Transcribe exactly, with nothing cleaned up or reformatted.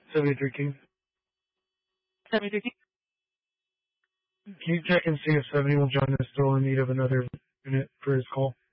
seventy-three King. seventy-three King? Can you check and see if seventy will join us still in need of another unit for his call?